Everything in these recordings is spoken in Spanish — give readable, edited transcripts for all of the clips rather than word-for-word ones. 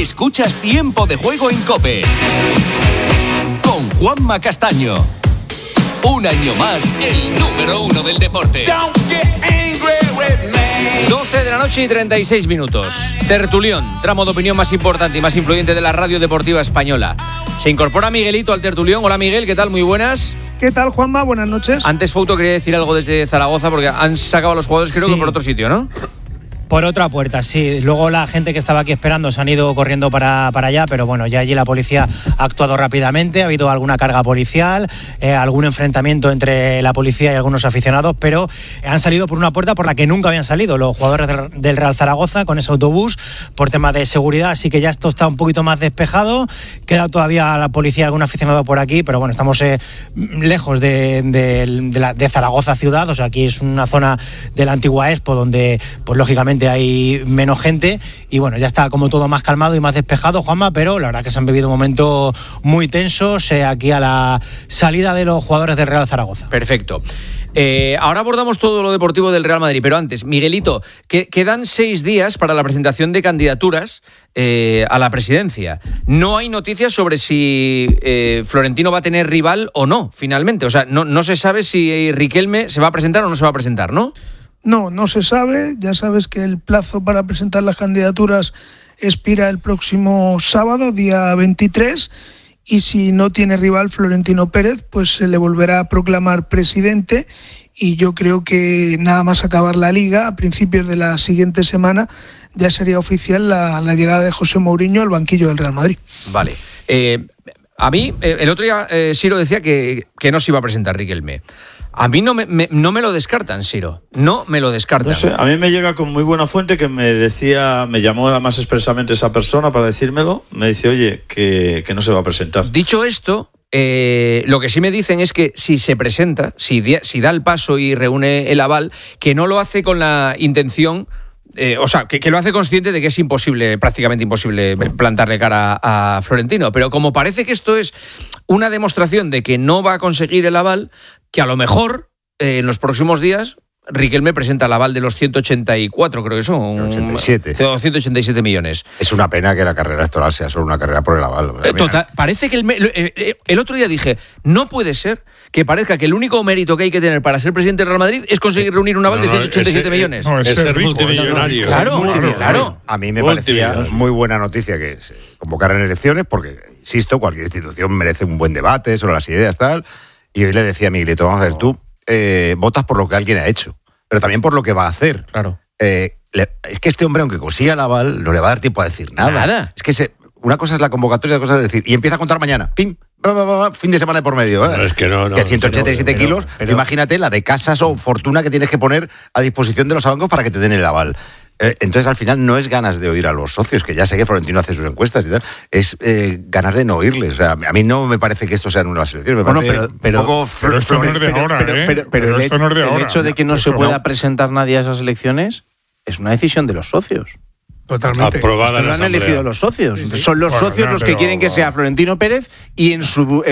Escuchas Tiempo de Juego en COPE con Juanma Castaño. Un año más, el número 1 del deporte. 12 de la noche y 36 minutos. Tertulión, tramo de opinión más importante y más influyente de la radio deportiva española. Se incorpora Miguelito al tertulión. Hola Miguel, ¿qué tal? Muy buenas. ¿Qué tal, Juanma? Buenas noches. Antes Fouto quería decir algo desde Zaragoza porque han sacado a los jugadores, creo que por otro sitio, ¿no? Por otra puerta, sí. Luego la gente que estaba aquí esperando se han ido corriendo para allá, pero bueno, ya allí la policía ha actuado rápidamente, ha habido alguna carga policial, algún enfrentamiento entre la policía y algunos aficionados, pero han salido por una puerta por la que nunca habían salido los jugadores del Real Zaragoza con ese autobús por tema de seguridad, así que ya esto está un poquito más despejado. Queda todavía la policía, algún aficionado por aquí, pero bueno, estamos lejos de Zaragoza ciudad, o sea, aquí es una zona de la antigua Expo donde, pues lógicamente, hay menos gente y bueno, ya está como todo más calmado y más despejado, Juanma, pero la verdad que se han vivido momentos muy tensos aquí a la salida de los jugadores del Real Zaragoza. Perfecto. Ahora abordamos todo lo deportivo del Real Madrid, pero antes, Miguelito, quedan 6 días para la presentación de candidaturas a la presidencia. No hay noticias sobre si Florentino va a tener rival o no, finalmente. O sea, no se sabe si Riquelme se va a presentar o no se va a presentar, ¿no? No se sabe. Ya sabes que el plazo para presentar las candidaturas expira el próximo sábado, día 23, y si no tiene rival Florentino Pérez, pues se le volverá a proclamar presidente, y yo creo que nada más acabar la Liga, a principios de la siguiente semana, ya sería oficial la llegada de José Mourinho al banquillo del Real Madrid. Vale. A mí, el otro día, Siro decía que no se iba a presentar Riquelme. A mí no me lo descartan, Siro. No me lo descartan. No sé, a mí me llega con muy buena fuente que me llamó además expresamente esa persona para decírmelo. Me dice, oye, que no se va a presentar. Dicho esto, lo que sí me dicen es que si se presenta, si da el paso y reúne el aval, que no lo hace con la intención... o sea, que lo hace consciente de que es imposible, prácticamente imposible, plantarle cara a Florentino. Pero como parece que esto es una demostración de que no va a conseguir el aval, que a lo mejor en los próximos días Riquelme presenta el aval de los 184, creo que son. 87. 187 millones. Es una pena que la carrera electoral sea solo una carrera por el aval. Total, parece que el otro día dije, no puede ser que parezca que el único mérito que hay que tener para ser presidente del Real Madrid es conseguir reunir un aval de 187 millones. No, es ser multimillonario. Claro. A mí me parecía muy buena noticia que se convocaran elecciones porque, insisto, cualquier institución merece un buen debate sobre las ideas, tal. Y hoy le decía a Miguelito, vamos a ver, tú votas por lo que alguien ha hecho, pero también por lo que va a hacer. Claro. Es que este hombre, aunque consiga el aval, no le va a dar tiempo a decir nada. Es que una cosa es la convocatoria, otra cosa es decir, y empieza a contar mañana, ¡pim! Fin de semana de por medio. No, es que no. De 187 kilos, pero imagínate la de casas o fortuna que tienes que poner a disposición de los bancos para que te den el aval. Entonces, al final, no es ganas de oír a los socios, que ya sé que Florentino hace sus encuestas y tal, es ganas de no oírles. O sea, a mí no me parece que esto sea en unas elecciones. Me parece pero un poco esto no es de ahora, Pero esto no es de ahora. El hecho de que no se pueda presentar nadie a esas elecciones es una decisión de los socios. Totalmente. Aprobada en la Asamblea. Lo han elegido los socios. Sí. Son los socios los que quieren que sea Florentino Pérez y en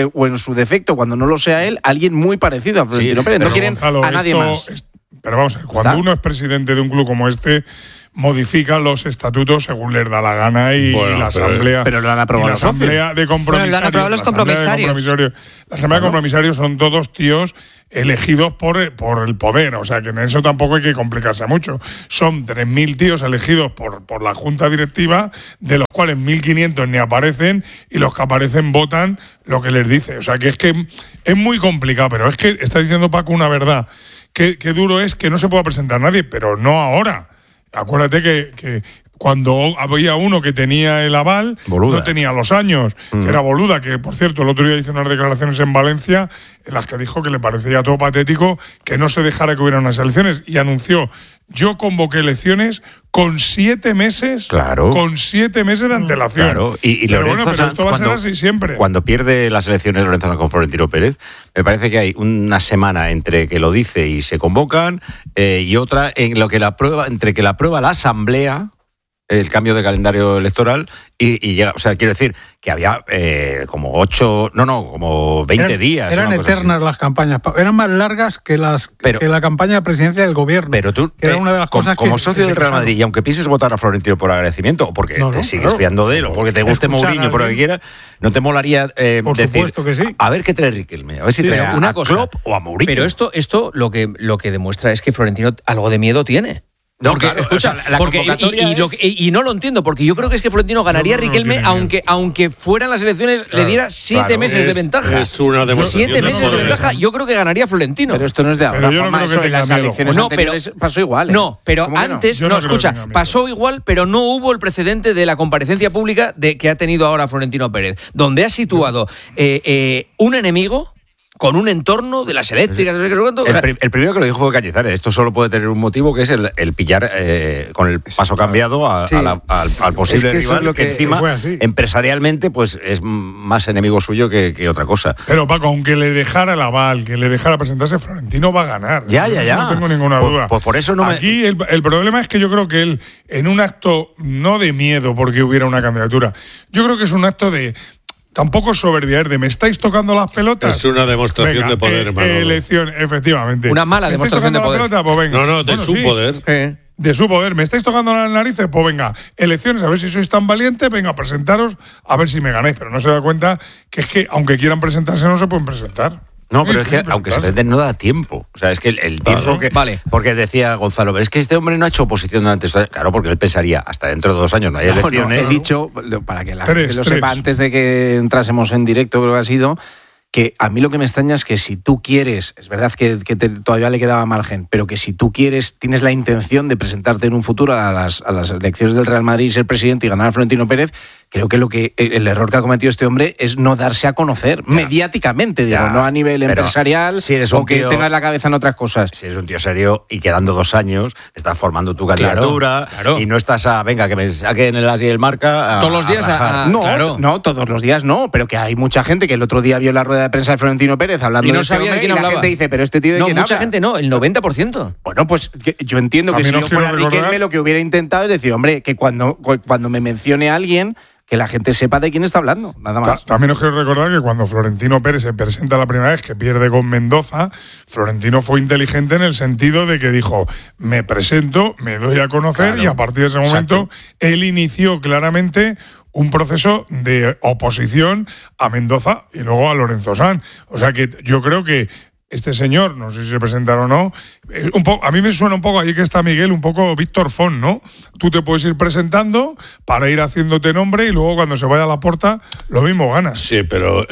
su defecto, cuando no lo sea él, alguien muy parecido a Florentino Pérez. No quieren Gonzalo, a nadie más. Pero vamos a ver, cuando uno es presidente de un club como este, modifica los estatutos según les da la gana y la asamblea. Pero lo han aprobado la asamblea de compromisarios. Lo han aprobado los compromisarios. La asamblea de compromisarios son todos tíos elegidos por el poder. O sea que en eso tampoco hay que complicarse mucho. Son 3.000 tíos elegidos por la junta directiva, de los cuales 1.500 ni aparecen y los que aparecen votan lo que les dice. O sea que es muy complicado, pero es que está diciendo Paco una verdad. Qué duro es que no se pueda presentar nadie, pero no ahora. Acuérdate que cuando había uno que tenía el aval, Boluda. no tenía los años, que era Boluda, que por cierto el otro día hizo unas declaraciones en Valencia en las que dijo que le parecía todo patético que no se dejara que hubiera unas elecciones, y anunció: yo convoqué elecciones con 7 meses, con 7 meses de antelación. Claro. Y pero Lorenzo, pero esto va a ser así siempre. Cuando pierde las elecciones Lorenzo con Florentino Pérez, me parece que hay una semana entre que lo dice y se convocan, y otra en lo que entre que la aprueba la asamblea, el cambio de calendario electoral y llega, o sea, quiero decir que había como 20 días. Eran eternas las campañas, eran más largas que la campaña de presidencia del gobierno. Pero tú, que era una de las cosas como socio del Real Madrid, y aunque pienses votar a Florentino por agradecimiento, o porque te sigues fiando de él, o porque te guste Mourinho, por lo que quieras, ¿no te molaría por decir, supuesto que sí, a ver qué trae Riquelme? A ver si trae a Klopp o a Mourinho. Pero esto lo que demuestra es que Florentino algo de miedo tiene. No, porque, claro, escucha, la convocatoria y no lo entiendo, porque yo creo que es que Florentino ganaría a Riquelme, aunque fueran las elecciones, le diera 7 meses de ventaja. Es una demostración 7 meses de ventaja, yo creo que ganaría Florentino. Pero esto no es de ahora, yo no creo que en las elecciones anteriores pasó igual. No, pero antes, escucha, pasó igual, pero no hubo el precedente de la comparecencia pública que ha tenido ahora Florentino Pérez, donde ha situado un enemigo con un entorno de las eléctricas. El primero que lo dijo fue Cañizares. Esto solo puede tener un motivo, que es el pillar con el paso cambiado al posible rival, que encima empresarialmente pues es más enemigo suyo que otra cosa. Pero Paco, aunque le dejara el aval, que le dejara presentarse, Florentino va a ganar. Ya. No tengo ninguna duda. Pues por eso no Aquí el problema es que yo creo que él, en un acto no de miedo porque hubiera una candidatura, yo creo que es un acto de... Tampoco soberbia, ¿me estáis tocando las pelotas? Es una demostración de poder, hermano. Elección, efectivamente. Una mala demostración de poder. ¿Me estáis tocando la pelota? Pues venga. No, su poder. De su poder. ¿Me estáis tocando las narices? Pues venga, elecciones, a ver si sois tan valientes, venga, presentaros, a ver si me ganáis. Pero no se da cuenta que es que, aunque quieran presentarse, no se pueden presentar. No, pero es que aunque se presenten no da tiempo. O sea, es que el tiempo que... Vale. Porque decía Gonzalo, pero es que este hombre no ha hecho oposición durante... Claro, porque él pensaría, hasta dentro de 2 años no hay elecciones. He dicho, para que la gente lo sepa, antes de que entrásemos en directo, creo que ha sido, que a mí lo que me extraña es que si tú quieres, es verdad que todavía le quedaba margen, pero que si tú quieres, tienes la intención de presentarte en un futuro a las elecciones del Real Madrid y ser presidente y ganar a Florentino Pérez, creo que el error que ha cometido este hombre es no darse a conocer mediáticamente, digo, no a nivel empresarial, si eres o que tengas la cabeza en otras cosas. Si eres un tío serio y quedando 2 años, estás formando tu candidatura y no estás venga, que me saquen el As y el Marca. Todos los días no, todos los días no, pero que hay mucha gente que el otro día vio la rueda de prensa de Florentino Pérez hablando y no de sabía este hombre, de quién y hablaba. La gente dice, pero este tío de quién mucha habla. gente no, el 90%. Bueno, pues yo entiendo que si yo fuera Riquelme, lo que hubiera intentado es decir, hombre, que cuando me mencione a alguien, que la gente sepa de quién está hablando, nada más. También os quiero recordar que cuando Florentino Pérez se presenta la primera vez, que pierde con Mendoza, Florentino fue inteligente en el sentido de que dijo, me presento, me doy a conocer, y a partir de ese momento él inició claramente un proceso de oposición a Mendoza y luego a Lorenzo Sanz. O sea que yo creo que este señor, no sé si se presentará o no, a mí me suena un poco, ahí que está Miguel, un poco Víctor Font, ¿no? Tú te puedes ir presentando para ir haciéndote nombre y luego cuando se vaya a la puerta, lo mismo ganas. Sí, pero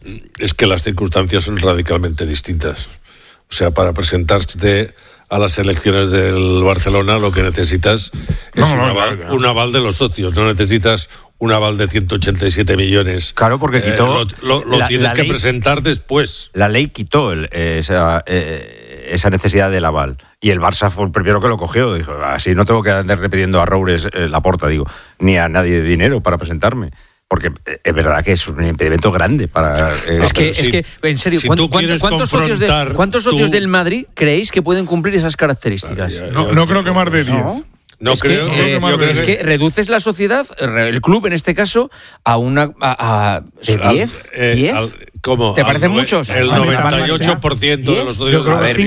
es que las circunstancias son radicalmente distintas. O sea, para presentarte a las elecciones del Barcelona lo que necesitas es un aval de los socios, no necesitas un aval de 187 millones. Claro, porque quitó... Lo tienes que presentar después. La ley quitó esa necesidad del aval. Y el Barça fue el primero que lo cogió. Dijo, así no tengo que andar repitiendo a Roures Laporta, digo, ni a nadie de dinero para presentarme. Porque es verdad que es un impedimento grande para... es que, en serio, si ¿cuántos socios del Madrid creéis que pueden cumplir esas características? No creo que más de 10. No creo. Es que reduces la sociedad, el club en este caso, a una... ¿De 10? ¿10? ¿Cómo? ¿Te parecen muchos? El 98% de los socios. A ver,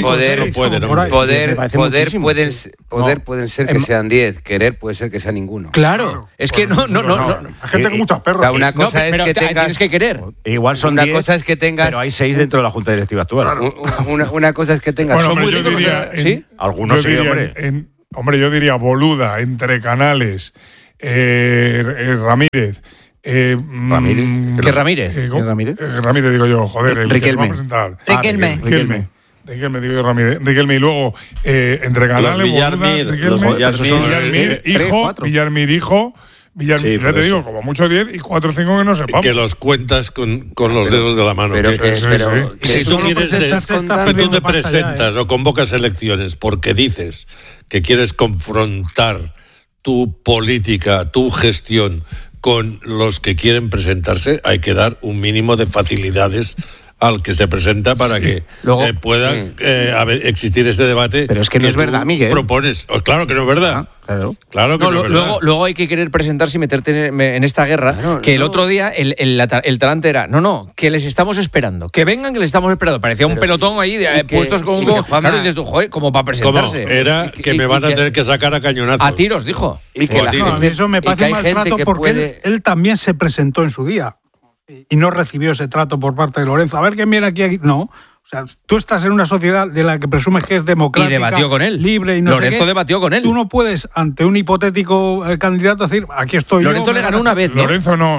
poder pueden ser que sean 10, querer puede ser que sea ninguno. Claro, es que no. Hay gente con muchos perros. Una cosa es que tienes que querer. Igual son 10, cosa es que tengas, pero hay 6 dentro de la Junta Directiva actual. Una cosa es que tengas... Bueno, hombre, yo diría... ¿Sí? Algunos sí, hombre. Hombre, yo diría Boluda, entre Canales, Ramírez. ¿Ramírez? ¿Qué Ramírez? Ramírez, digo yo, joder. Riquelme. Riquelme, digo yo, Ramírez. Riquelme, y luego entre Canales, Boluda, Riquelme, Villarmir, hijo. Villarmir, ya te digo, como mucho 10 y 4 o 5 que no sepamos. Que los cuentas con los dedos de la mano. Si tú te presentas o convocas elecciones porque dices que quieres confrontar tu política, tu gestión con los que quieren presentarse, hay que dar un mínimo de facilidades al que se presenta para que pueda existir este debate. Pero es que no es verdad, Miguel. Propones. Claro que no es verdad. Claro que no es verdad. Luego hay que querer presentarse y meterte en esta guerra, el otro día el talante era, que les estamos esperando, que vengan, que les estamos esperando. Parecía un pelotón ahí puestos con claro, y dices tú, joder, como para presentarse. Era que me van a tener que sacar a cañonazos. A tiros, dijo. Y que eso me parece un maltrato porque él también se presentó en su día y no recibió ese trato por parte de Lorenzo. A ver quién viene aquí. No. O sea, tú estás en una sociedad de la que presumes que es democrática, y debatió con él. Libre y no Lorenzo sé qué. Debatió con él. Tú no puedes, ante un hipotético candidato, decir, aquí estoy Lorenzo yo. le ganó una vez, ¿no? Lorenzo no.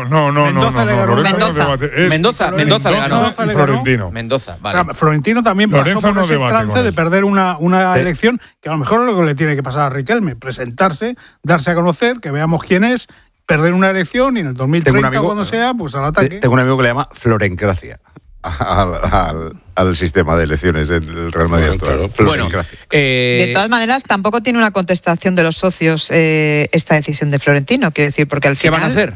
Mendoza le ganó. Y Florentino. Mendoza, vale. O sea, Florentino también Lorenzo pasó por ese debate trance con de él. perder una elección, que a lo mejor es lo que le tiene que pasar a Riquelme, presentarse, darse a conocer, que veamos quién es, perder una elección y en el 2030 cuando sea, pues al ataque. Tengo un amigo que le llama Florencracia al sistema de elecciones del Real Madrid. Bueno, de todas maneras, tampoco tiene una contestación de los socios esta decisión de Florentino, quiero decir, porque al final... ¿Qué van a hacer?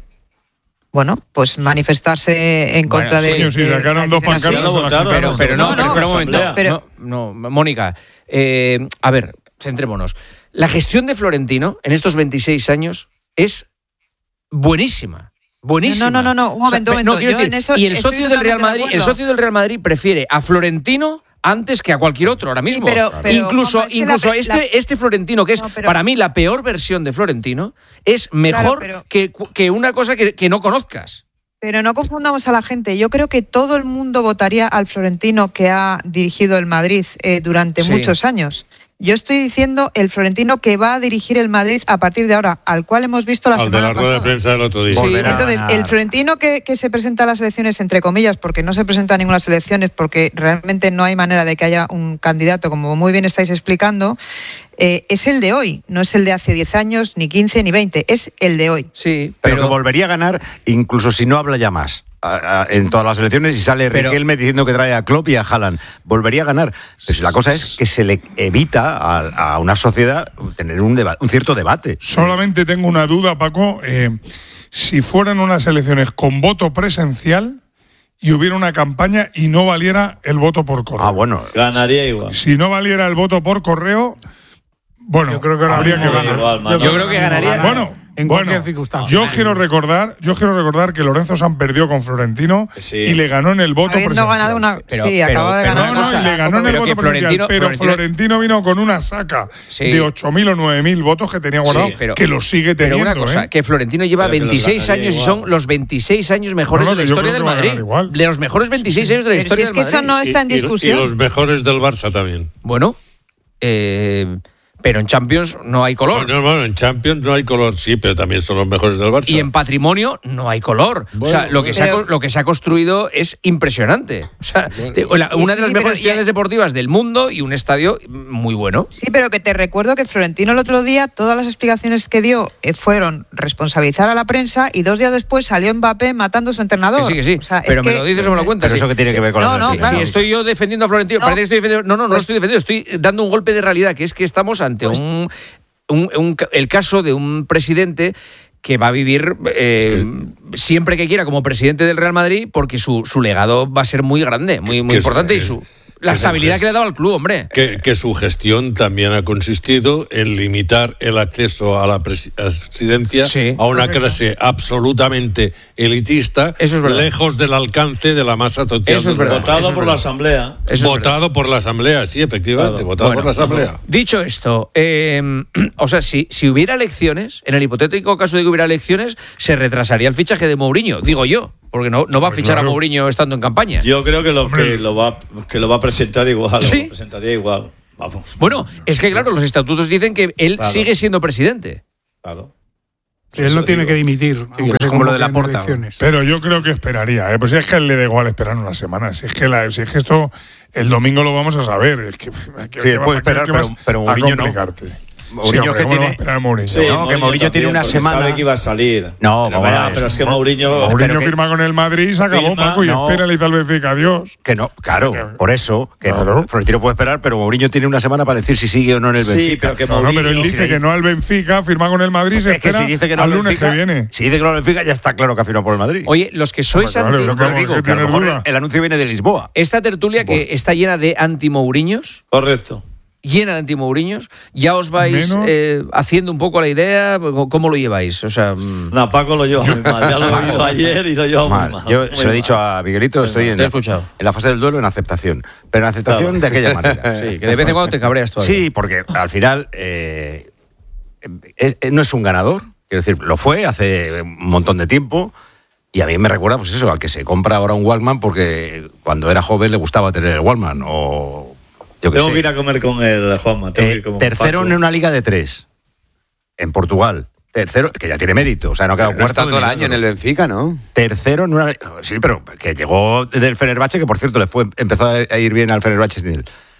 Pues manifestarse en contra de... Coño, si sacaron dos pancartas, pero no, Mónica, a ver, centrémonos. La gestión de Florentino en estos 26 años es buenísima. Buenísima. No, un momento. Y el socio del Real Madrid prefiere a Florentino antes que a cualquier otro ahora mismo. Sí, pero incluso este Florentino, que es para mí la peor versión de Florentino, es mejor que una cosa que no conozcas. Pero no confundamos a la gente. Yo creo que todo el mundo votaría al Florentino que ha dirigido el Madrid durante muchos años. Yo estoy diciendo el Florentino que va a dirigir el Madrid a partir de ahora, al cual hemos visto la semana pasada. Al de la rueda de prensa del otro día. Sí, entonces el Florentino que se presenta a las elecciones, entre comillas, porque no se presenta a ninguna elecciones, porque realmente no hay manera de que haya un candidato, como muy bien estáis explicando, es el de hoy, no es el de hace 10 años, ni 15, ni 20, es el de hoy. Sí, pero que volvería a ganar, incluso si no habla ya más. En todas las elecciones y sale Riquelme diciendo que trae a Klopp y a Haaland. Volvería a ganar. Pero la cosa es que se le evita a una sociedad tener un cierto debate. Solamente tengo una duda, Paco. Si fueran unas elecciones con voto presencial y hubiera una campaña y no valiera el voto por correo. Bueno. Ganaría igual. Si no valiera el voto por correo, yo creo que habría que ganar. Yo creo que ganaría. En cualquier circunstancia. Yo quiero recordar que Lorenzo San perdió con Florentino y le ganó en el voto presencial. Ganado acaba de ganar. Y le ganó en el voto presencial. Pero Florentino vino con una saca de 8.000 o 9.000 votos que tenía guardado, que lo sigue teniendo. Pero una cosa, que Florentino lleva 26 años y son los 26 años mejores de la historia del Madrid. De los mejores 26 años de la historia del Madrid. Es que eso no está en discusión. Y los mejores del Barça también. Bueno, pero en Champions no hay color. Bueno, en Champions no hay color, sí, pero también son los mejores del Barça. Y en patrimonio no hay color. Bueno, o sea, lo que se ha construido es impresionante. O sea, una de las mejores ciudades deportivas del mundo y un estadio muy bueno. Sí, pero que te recuerdo que Florentino el otro día, todas las explicaciones que dio fueron responsabilizar a la prensa y 2 días después salió Mbappé matando a su entrenador. Que sí. O sea, pero me lo dices o me lo cuentas. Pero eso que tiene que ver con la prensa. Si estoy yo defendiendo a Florentino, parece que estoy defendiendo. No lo estoy defendiendo, estoy dando un golpe de realidad, que es que estamos ante el caso de un presidente que va a vivir siempre que quiera como presidente del Real Madrid, porque su legado va a ser muy grande, muy importante, y la estabilidad que le ha dado al club, hombre. Que su gestión también ha consistido en limitar el acceso a la presidencia a una clase absolutamente elitista, lejos del alcance de la masa total. Eso es verdad. Votado por la Asamblea. Votado por la Asamblea, sí, efectivamente, votado por la Asamblea. Dicho esto, o sea, si hubiera elecciones, en el hipotético caso de que hubiera elecciones, se retrasaría el fichaje de Mourinho, digo yo. Porque no va a fichar a Mourinho estando en campaña. Yo creo que lo va a presentar igual. ¿Sí? Lo presentaría igual. Vamos. Bueno, es que claro, los estatutos dicen que él sigue siendo presidente. Claro. Sí, él no tiene que dimitir, aunque es como lo de la Porta. Pero yo creo que esperaría. Pues si es que a él le da igual esperar una semana. Si es que esto el domingo lo vamos a saber. Es que puede esperar, pero Mourinho no. Mourinho que tiene... esperar a Mourinho? Sí, no, que Mourinho tiene una semana... sabe que iba a salir. No, pero es que Mourinho firma con el Madrid y se acabó, Paco, y espera, le dice al Benfica, adiós. Que no, claro, por eso, que Florentino puede esperar, pero Mourinho tiene una semana para decir si sigue o no en el Benfica. Sí, pero que Mourinho... pero él dice que no al Benfica, firma con el Madrid y se espera si dice que no al lunes Benfica, que viene. Si dice que no al Benfica, ya está claro que ha firmado por el Madrid. Oye, los que sois que a lo mejor el anuncio viene de Lisboa. Esta tertulia que está llena de anti-Mouriños. Correcto. Llena de anti-Mouriños. ¿Ya os vais haciendo un poco la idea? ¿Cómo lo lleváis? O sea, no, Paco lo lleva muy mal. Ya lo he oído ayer y lo llevo muy mal. Yo se lo he dicho a Miguelito, estoy en la fase del duelo en aceptación. Pero en aceptación de aquella manera. Sí, que de vez en cuando te cabreas todavía. Sí, porque al final no es un ganador. Quiero decir, lo fue hace un montón de tiempo. Y a mí me recuerda, pues eso, al que se compra ahora un Walkman porque cuando era joven le gustaba tener el Walkman. O yo qué sé. Tengo que ir a comer con el Juanma. Tercero en una liga de 3. En Portugal. Tercero, que ya tiene mérito. O sea, no ha quedado cuarto. Está todo el año en el Benfica, ¿no? Tercero en una... Sí, pero que llegó del Fenerbahce, que por cierto empezó a ir bien al Fenerbahce sin él.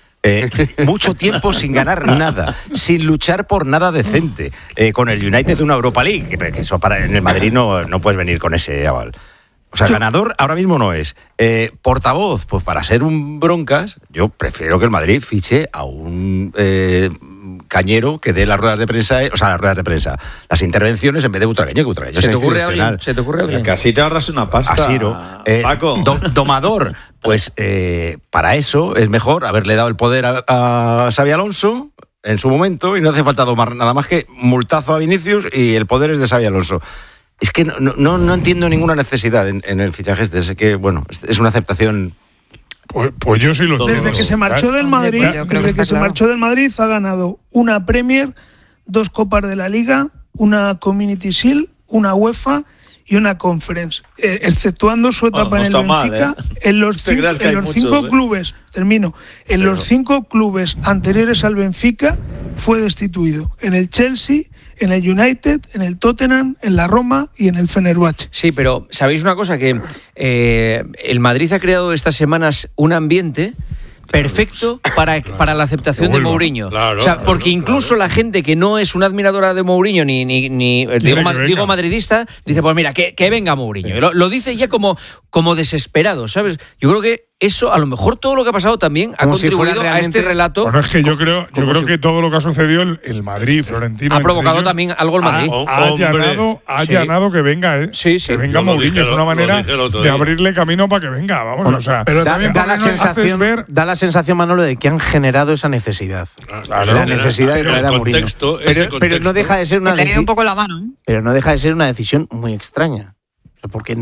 Mucho tiempo sin ganar nada, sin luchar por nada decente, con el United de una Europa League, que eso en el Madrid no puedes venir con ese aval. O sea, ganador ahora mismo no es. Portavoz, pues para ser un broncas, yo prefiero que el Madrid fiche a un cañero que dé las ruedas de prensa, las intervenciones en vez de Butragueño, que Butragueño ¿Se te ocurre alguien? Que así te ahorras una pasta. Asiro. Paco. Domador, pues para eso es mejor haberle dado el poder a Xabi Alonso en su momento y no hace falta domar nada más que multazo a Vinicius y el poder es de Xabi Alonso. Es que no entiendo ninguna necesidad en el fichaje es que, bueno, es una aceptación... Pues yo sí lo entiendo. Desde que se marchó del Madrid, marchó del Madrid ha ganado una Premier, 2 Copas de la Liga, una Community Shield, una UEFA y una Conference, exceptuando su etapa en el Benfica. En los 5 clubes, en los 5 clubes anteriores al Benfica fue destituido. En el Chelsea, en el United, en el Tottenham, en la Roma y en el Fenerbahce. Sí, pero ¿sabéis una cosa? Que el Madrid ha creado estas semanas un ambiente perfecto para la aceptación de Mourinho. Claro, o sea, porque incluso la gente que no es una admiradora de Mourinho ni digo madridista, dice, pues mira, que venga Mourinho. Lo dice ya como desesperado, ¿sabes? Yo creo que eso, a lo mejor todo lo que ha pasado también ha contribuido a este relato. Bueno, es que yo creo que todo lo que ha sucedido el Madrid, Florentino... Ha provocado también algo el Madrid. Ha allanado que venga, que venga Mourinho. Es una manera de abrirle camino para que venga, vamos. Bueno, o sea, pero también da la sensación, Manolo, de que han generado esa necesidad. Claro, la necesidad de traer a Mourinho. Pero no deja de ser una decisión. Un poco la mano. Pero no deja de ser una decisión muy extraña. Porque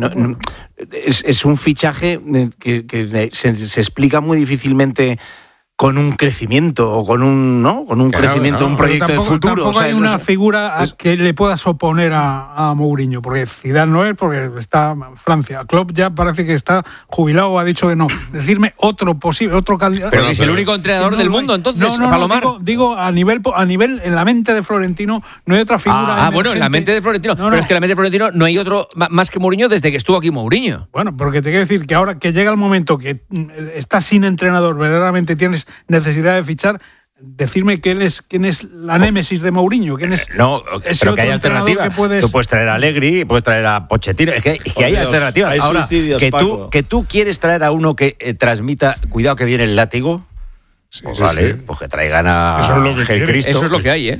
es un fichaje que se explica muy difícilmente con un crecimiento o con un crecimiento, un proyecto de futuro. Tampoco hay una figura que le puedas oponer a Mourinho, porque Zidane no es, porque está Francia. Klopp ya parece que está jubilado o ha dicho que no. Decirme otro candidato. Pero es el único entrenador del mundo, entonces, Palomar. Digo a nivel en la mente de Florentino no hay otra figura. Bueno, en la mente de Florentino. Pero es que en la mente de Florentino no hay otro más que Mourinho desde que estuvo aquí Mourinho. Bueno, porque te quiero decir que ahora que llega el momento que estás sin entrenador, verdaderamente tienes necesidad de fichar, decirme quién es la némesis de Mourinho, quién es pero que hay alternativas. Tú puedes traer a Allegri, puedes traer a Pochettino, es que hay alternativas. Hay ahora que tú quieres traer a uno que transmita, cuidado que viene el látigo, pues que traigan a Cristo. Eso es lo que hay,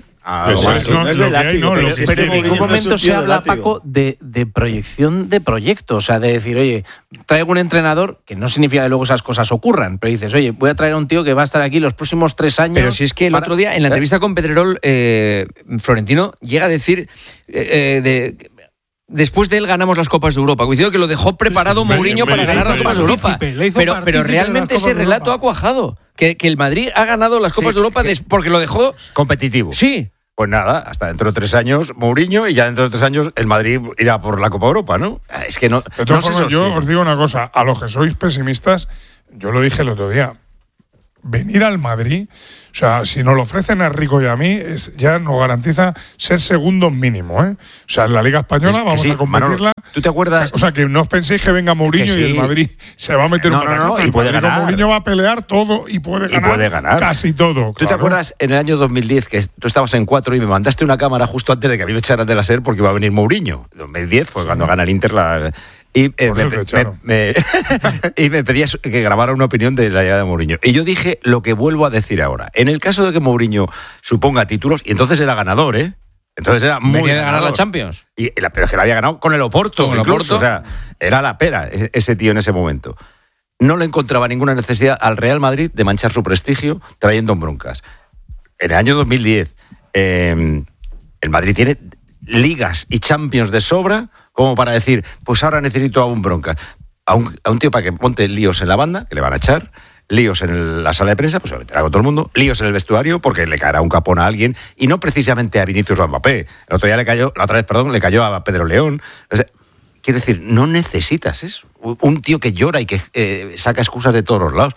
Pero en ningún momento se habla, Paco, de proyección de proyectos. O sea, de decir, oye, traigo un entrenador, que no significa que luego esas cosas ocurran, pero dices, oye, voy a traer a un tío que va a estar aquí los próximos 3 años. Pero si es que el otro día, en la entrevista con Pedrerol, Florentino llega a decir... Después de él ganamos las Copas de Europa. Coincido que lo dejó preparado Mourinho para ganar las Copas de Europa. Pero realmente ese relato ha cuajado. Que el Madrid ha ganado las Copas de Europa porque lo dejó competitivo. Sí. Pues nada, hasta dentro de 3 años Mourinho y ya dentro de 3 años el Madrid irá por la Copa Europa, ¿no? Es que no. De todas formas, yo os digo una cosa, a los que sois pesimistas, yo lo dije el otro día. Venir al Madrid, o sea, si nos lo ofrecen a Rico y a mí, ya nos garantiza ser segundos mínimo, ¿eh? O sea, en la Liga Española vamos a competirla ¿Tú te acuerdas? O sea, que no os penséis que venga Mourinho y el Madrid se va a meter y puede ganar. Mourinho va a pelear todo y puede ganar casi todo. ¿Tú te acuerdas en el año 2010 que tú estabas en 4 y me mandaste una cámara justo antes de que a mí me echaran de la SER porque iba a venir Mourinho? 2010 fue cuando gana el Inter y me pedías que grabara una opinión de la llegada de Mourinho. Y yo dije lo que vuelvo a decir ahora. En el caso de que Mourinho suponga títulos, y entonces era ganador, entonces era muy venía de ganar la Champions. Pero es que la había ganado con el Oporto, incluso. O sea, era la pera ese tío en ese momento. No le encontraba ninguna necesidad al Real Madrid de manchar su prestigio trayendo broncas. En el año 2010, el Madrid tiene ligas y Champions de sobra como para decir, pues ahora necesito a un bronca. A un tío para que monte líos en la banda, que le van a echar, líos en la sala de prensa, pues se meterá con todo el mundo, líos en el vestuario, porque le caerá un capón a alguien, y no precisamente a Vinicius o a Mbappé. La otra vez le cayó a Pedro León. O sea, quiero decir, no necesitas eso. Un tío que llora y que saca excusas de todos los lados.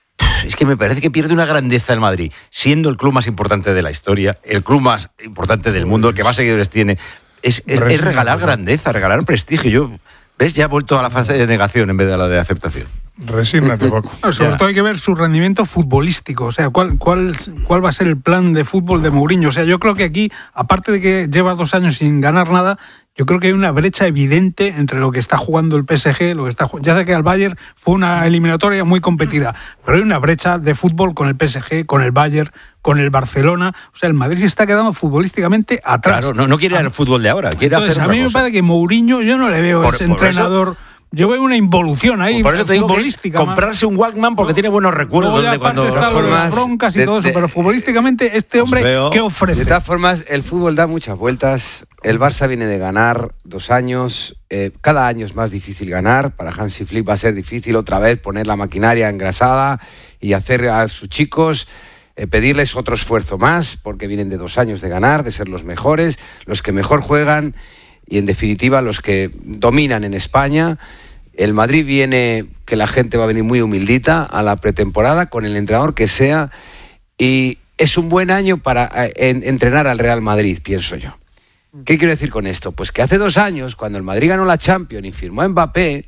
Es que me parece que pierde una grandeza el Madrid, siendo el club más importante de la historia, el club más importante del mundo, el que más seguidores tiene. Es regalar grandeza, regalar prestigio. ¿Ves? Ya ha vuelto a la fase de negación en vez de a la de aceptación. Resígnate, Paco. Sobre todo hay que ver su rendimiento futbolístico. O sea, ¿cuál va a ser el plan de fútbol de Mourinho? O sea, yo creo que aquí, aparte de que lleva 2 años sin ganar nada, yo creo que hay una brecha evidente entre lo que está jugando el PSG, ya sé que al Bayern fue una eliminatoria muy competida, pero hay una brecha de fútbol con el PSG, con el Bayern, con el Barcelona. O sea, el Madrid se está quedando futbolísticamente atrás. Claro, no quiere el fútbol de ahora, quiere hacer otra cosa. A mí me parece que Mourinho, yo no le veo ese entrenador. Yo veo una involución ahí, por eso te digo que es comprarse un Walkman porque tiene buenos recuerdos de cuando las broncas y todo eso, pero futbolísticamente este hombre, ¿qué ofrece? De todas formas, el fútbol da muchas vueltas. El Barça viene de ganar 2 años. Cada año es más difícil ganar. Para Hansi Flick va a ser difícil otra vez poner la maquinaria engrasada y hacer a sus chicos pedirles otro esfuerzo más, porque vienen de 2 años de ganar, de ser los mejores, los que mejor juegan y en definitiva los que dominan en España. El Madrid viene, que la gente va a venir muy humildita a la pretemporada con el entrenador que sea, y es un buen año para entrenar al Real Madrid, pienso yo. ¿Qué quiero decir con esto? Pues que hace 2 años, cuando el Madrid ganó la Champions y firmó a Mbappé,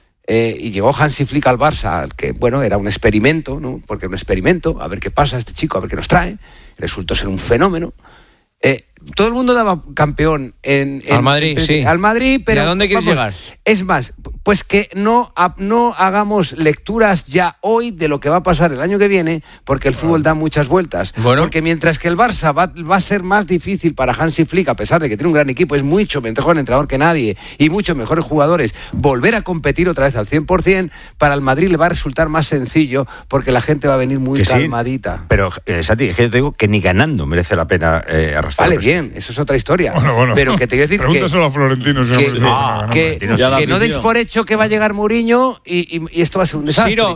y llegó Hansi Flick al Barça, que bueno, era un experimento, ¿no? Porque era un experimento, a ver qué pasa este chico, a ver qué nos trae, resultó ser un fenómeno. Todo el mundo daba campeón al Madrid, sí. Al Madrid, pero ¿y a dónde quieres llegar? Es más, pues que no hagamos lecturas ya hoy de lo que va a pasar el año que viene, porque el fútbol da muchas vueltas. Bueno. Porque mientras que el Barça va a ser más difícil para Hansi Flick, a pesar de que tiene un gran equipo, es mucho mejor entrenador que nadie y muchos mejores jugadores, volver a competir otra vez al 100%, para el Madrid le va a resultar más sencillo, porque la gente va a venir muy calmadita. Sí, pero, Santi, es que yo te digo que ni ganando merece la pena arrastrar. Vale, bien, eso es otra historia. Bueno. Pero que te quiero decir pregúntaselo a Florentino. Que no deis por hecho que va a llegar Mourinho y esto va a ser un desastre. Ciro,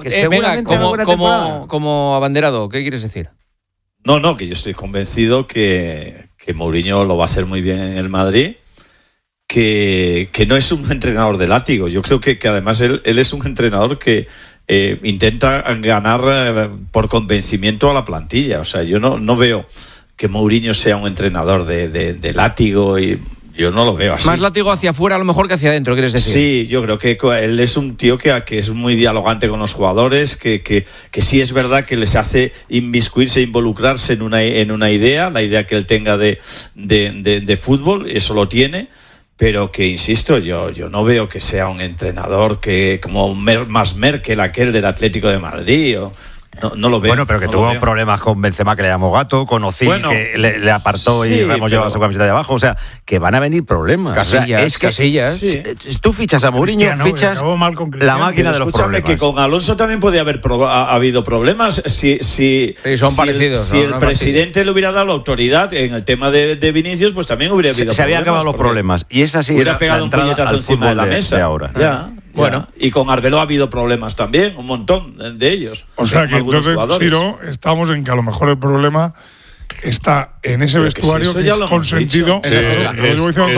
como abanderado, ¿qué quieres decir? No, que yo estoy convencido que Mourinho lo va a hacer muy bien en el Madrid, que no es un entrenador de látigo. Yo creo que además él es un entrenador que intenta ganar por convencimiento a la plantilla. O sea, yo no veo que Mourinho sea un entrenador de látigo, y yo no lo veo así. Más látigo hacia afuera a lo mejor que hacia adentro, ¿quieres decir? Sí, yo creo que él es un tío que es muy dialogante con los jugadores, que sí es verdad que les hace inmiscuirse, involucrarse en una idea, la idea que él tenga de fútbol, eso lo tiene, pero que, insisto, yo no veo que sea un entrenador que como más Merkel, aquel del Atlético de Madrid, no lo veo. Bueno, pero que tuvo problemas con Benzema, que le llamó gato, con Ozil, que le apartó y hemos llevado su camiseta de abajo. O sea, que van a venir problemas. Casillas. Sí. Tú fichas a Mourinho, fichas la máquina de los problemas. Que con Alonso también podía haber habido problemas si son parecidos. Si el presidente le hubiera dado la autoridad en el tema de Vinicius, pues también hubiera habido problemas. Se habían acabado los problemas. Y esa sí hubiera pegado un puñetazo encima de la mesa. De ahora. Ya. Bueno, y con Arbeloa ha habido problemas también, un montón de ellos. O sea que entonces, Ciro, estamos en que a lo mejor el problema está en ese vestuario que es consentido.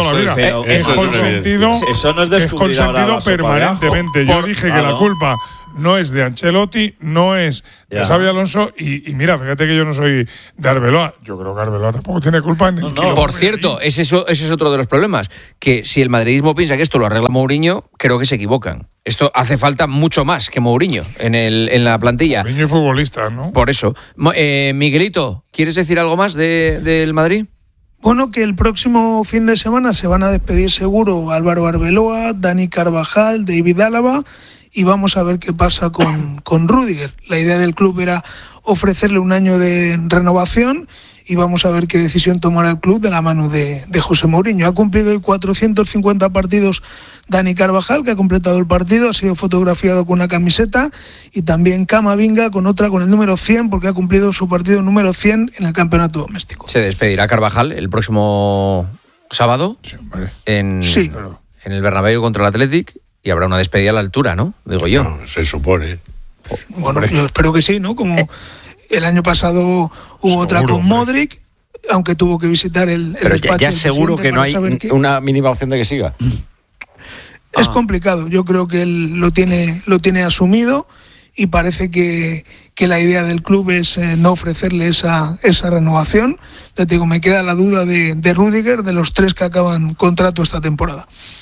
Es consentido. Eso no es descubrir permanentemente. Yo dije que la culpa no es de Ancelotti, no es de Xabi Alonso y mira, fíjate que yo no soy de Arbeloa. Yo creo que Arbeloa tampoco tiene culpa en el Por cierto, ese es otro de los problemas, que si el madridismo piensa que esto lo arregla Mourinho, creo que se equivocan. Esto hace falta mucho más que Mourinho en la plantilla. Mourinho es futbolista, ¿no? Por eso. Miguelito, ¿quieres decir algo más del Madrid? Bueno, que el próximo fin de semana se van a despedir seguro Álvaro Arbeloa, Dani Carvajal, David Álava y vamos a ver qué pasa con Rüdiger. La idea del club era ofrecerle un año de renovación y vamos a ver qué decisión tomará el club de la mano de José Mourinho. Ha cumplido hoy 450 partidos Dani Carvajal, que ha completado el partido, ha sido fotografiado con una camiseta, y también Camavinga con otra, con el número 100, porque ha cumplido su partido número 100 en el campeonato doméstico. ¿Se despedirá Carvajal el próximo sábado? Sí, hombre. En el Bernabéu contra el Athletic, y habrá una despedida a la altura, ¿no? Digo yo. No, se supone. Bueno, yo espero que sí, ¿no? Como el año pasado hubo otra con Modric, aunque tuvo que visitar el pero despacho. ya seguro que no hay una mínima opción de que siga. Es complicado, yo creo que él lo tiene asumido y parece que la idea del club es no ofrecerle esa renovación. Ya te digo, me queda la duda de Rüdiger, de los 3 que acaban contrato esta temporada.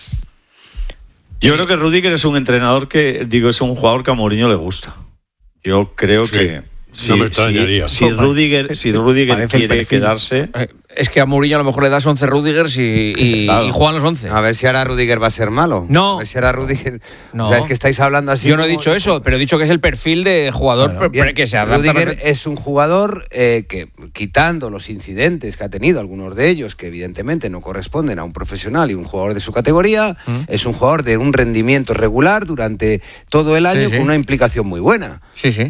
Yo creo que Rüdiger es un entrenador es un jugador que a Mourinho le gusta. Yo creo que no me extrañaría. Si Rüdiger quiere quedarse. Es que a Mourinho a lo mejor le das 11 Rüdigers y juegan los 11. A ver si ahora Rüdiger va a ser malo. No. A ver si ahora Rüdiger. No. O sea, es que estáis hablando así. Yo no he dicho eso, pero he dicho que es el perfil de jugador que se adapta. Rüdiger es un jugador que, quitando los incidentes que ha tenido, algunos de ellos que evidentemente no corresponden a un profesional y un jugador de su categoría, es un jugador de un rendimiento regular durante todo el año, con una implicación muy buena. Sí.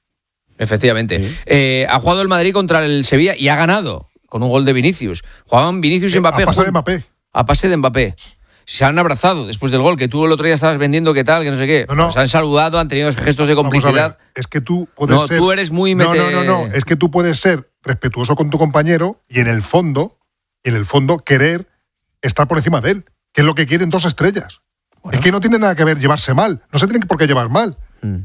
Efectivamente. Ha jugado el Madrid contra el Sevilla y ha ganado con un gol de Vinicius. Jugaban Vinicius y Mbappé. A pase de Mbappé. Se han abrazado después del gol, que tú el otro día estabas vendiendo, que tal, que no sé qué. No. Se han saludado, han tenido gestos de complicidad. Es que tú puedes ser... tú eres muy... No. Es que tú puedes ser respetuoso con tu compañero y en el fondo querer estar por encima de él, que es lo que quieren 2 estrellas. Bueno. Es que no tiene nada que ver llevarse mal. No se tienen por qué llevar mal.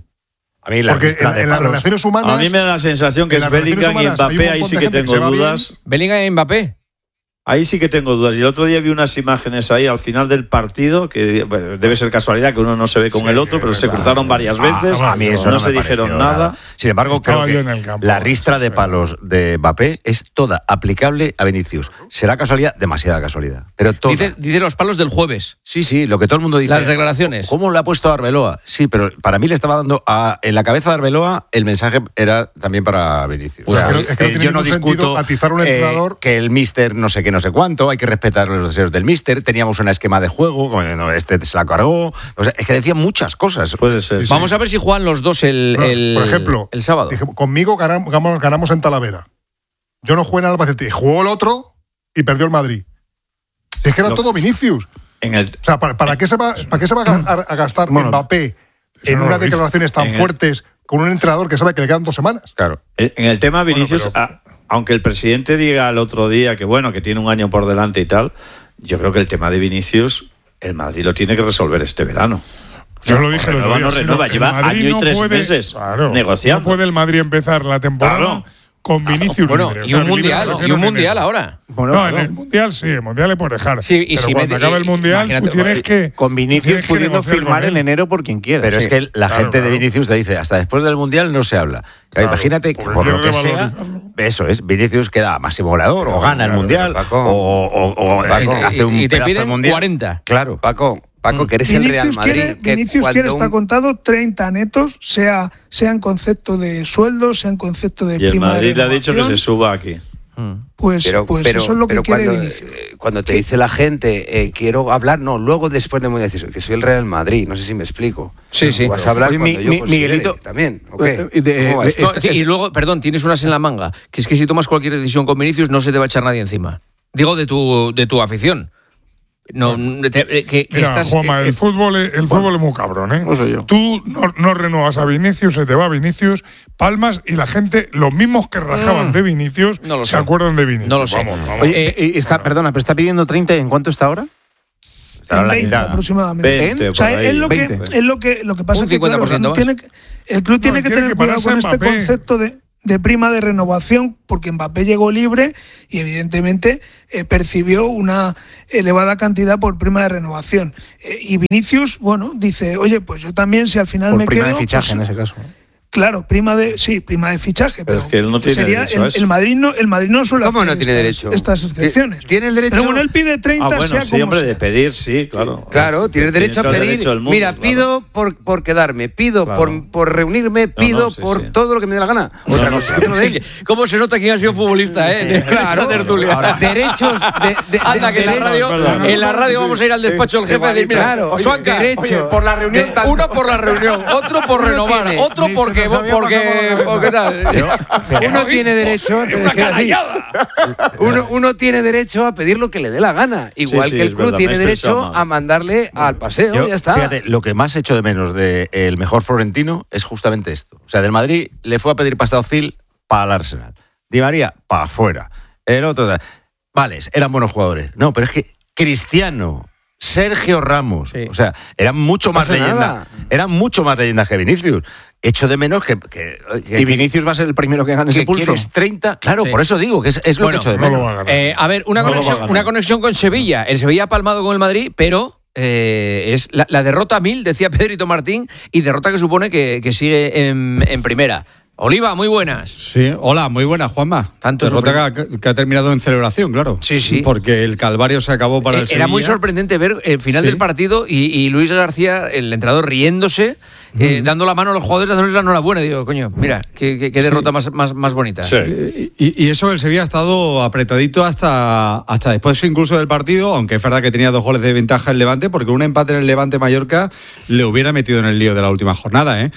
A mí porque en las relaciones humanas... A mí me da la sensación que es Bellingham y Mbappé, ahí sí que tengo dudas. ¿Bellingham y Mbappé? Ahí sí que tengo dudas. Y el otro día vi unas imágenes ahí al final del partido, que debe ser casualidad que uno no se ve con el otro, pero se cruzaron varias veces. A mí eso no se dijeron nada. Sin embargo, Estaba creo que la ristra de palos de Mbappé es toda aplicable a Vinicius. ¿Será casualidad? Demasiada casualidad. Pero toda. Dice los palos del jueves. Sí, lo que todo el mundo dice. Las declaraciones. ¿Cómo le ha puesto a Arbeloa? Sí, pero para mí le estaba dando en la cabeza de Arbeloa el mensaje era también para Vinicius. Pues yo no discuto atizar un entrenador que el míster no sé qué, no sé cuánto, hay que respetar los deseos del míster, teníamos un esquema de juego, este se la cargó, o sea, es que decían muchas cosas. Puede ser. Vamos a ver si juegan los dos por ejemplo, el sábado. Dije, conmigo ganamos en Talavera. Yo no jugué en Albacete, jugó el otro y perdió el Madrid. Es que era todo Vinicius. O sea, ¿para qué se va a gastar Mbappé en unas declaraciones tan fuertes con un entrenador que sabe que le quedan 2 semanas? Claro. En el tema Vinicius, aunque el presidente diga el otro día que bueno, que tiene un año por delante y tal, yo creo que el tema de Vinicius, el Madrid lo tiene que resolver este verano. Yo lo dije, no renueva, lleva año y 3 meses negociando. No puede el Madrid empezar la temporada con Vinicius. Bueno, libre. Y un mundial ahora. En el mundial sí, el mundial le puede dejar. Sí, y pero si cuando acabe el mundial, tú tienes que. Con Vinicius pudiendo firmar en enero por quien quiera. Pero es que la gente de Vinicius te dice, hasta después del mundial no se habla. Imagínate que por lo que sea, eso es, Vinicius queda máximo goleador, o gana el mundial, o hace un pedazo de mundial. 40. Claro. Paco, que eres Vinicius el Real Madrid. Vinicius quiere estar contado 30 netos, sea en concepto de sueldo, sea en concepto de prima. Y el Madrid le ha dicho que se suba aquí. Pues eso es lo que quiere Vinicius. Cuando te dice la gente, quiero hablar, luego después de muy decir que soy el Real Madrid, no sé si me explico. Sí. Vas a hablar cuando yo Miguelito también. Y luego, perdón, tienes unas en la manga, que es que si tomas cualquier decisión con Vinicius no se te va a echar nadie encima. Digo de tu afición. Juanma, el fútbol es muy cabrón, ¿eh? No soy yo. Tú no renuevas a Vinicius, se te va Vinicius, palmas y la gente, los mismos que rajaban de Vinicius, se acuerdan de Vinicius. No lo sé. Oye, perdona, pero está pidiendo 30, ¿en cuánto está ahora? En 20 aproximadamente. 20, o sea, es lo que pasa, que claro, el club tiene que tener cuidado con este concepto de prima de renovación, porque Mbappé llegó libre y evidentemente percibió una elevada cantidad por prima de renovación. Y Vinicius, bueno, dice, oye, pues yo también, si al final me quedo... Por prima de fichaje, pues, en ese caso. Claro, prima de fichaje, pero es que él no tiene derecho a eso. El Madrid no suele ¿Cómo hacer no tiene derecho? Estas excepciones. Tiene el derecho. Pero bueno, él pide 30, bueno, sea sí, como hombre, sea. de pedir, sí, claro. Claro, tienes derecho a pedir. Derecho mundo, mira, claro. pido por quedarme, pido por reunirme, pido por todo lo que me dé la gana. Otra cosa que no den. ¿Cómo se nota quién ha sido futbolista, Claro, derechos Anda, que en la radio vamos a ir al despacho del jefe a decir, mira, claro, Oswanka, por la reunión uno por la reunión, otro por renovar, otro porque ¿qué tal? Uno tiene derecho, uno tiene derecho a pedir lo que le dé la gana, igual que el club tiene derecho a mandarle al paseo. Ya está. Fíjate, lo que más echo de menos del mejor Florentino es justamente esto. O sea, del Madrid le fue a pedir pasta a Özil para el Arsenal. Di María para afuera. El otro, vale, eran buenos jugadores. No, pero es que Cristiano, Sergio Ramos, o sea, eran mucho más leyendas. Eran mucho más leyendas que Vinicius. Echo de menos que y Vinicius va a ser el primero que gane ese pulso. ¿Quieres 30? Claro, por eso digo que es lo que echo de menos. A ver, una conexión con Sevilla. El Sevilla ha palmado con el Madrid, pero es la derrota 1000, decía Pedrito Martín, y derrota que supone que sigue en primera. Oliva, muy buenas. Sí, hola, muy buenas, Juanma. Derrota que ha terminado en celebración, claro. Sí. Porque el calvario se acabó para el Sevilla. Era muy sorprendente ver el final del partido y Luis García, el entrenador, riéndose, dando la mano a los jugadores, dándoles la enhorabuena. Digo, coño, mira, qué derrota más bonita. Sí. Y eso, el Sevilla ha estado apretadito hasta después incluso del partido, aunque es verdad que tenía 2 goles de ventaja el Levante, porque un empate en el Levante-Mallorca le hubiera metido en el lío de la última jornada.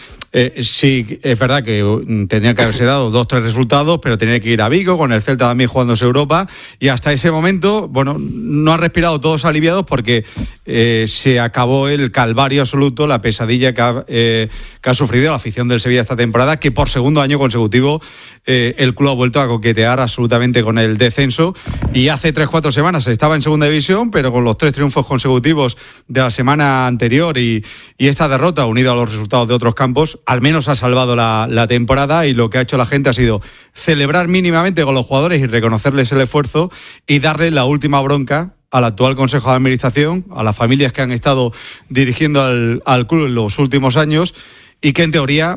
Sí, es verdad que tenía que haberse dado 2-3 resultados, pero tenía que ir a Vigo, con el Celta también jugándose Europa, y hasta ese momento, bueno, no han respirado todos aliviados porque se acabó el calvario absoluto, la pesadilla que ha sufrido la afición del Sevilla esta temporada, que por segundo año consecutivo el club ha vuelto a coquetear absolutamente con el descenso, y hace 3-4 semanas estaba en segunda división, pero con los 3 triunfos consecutivos de la semana anterior y esta derrota, unida a los resultados de otros campos, al menos ha salvado la temporada, y lo que ha hecho la gente ha sido celebrar mínimamente con los jugadores y reconocerles el esfuerzo y darle la última bronca al actual Consejo de Administración, a las familias que han estado dirigiendo al club en los últimos años y que en teoría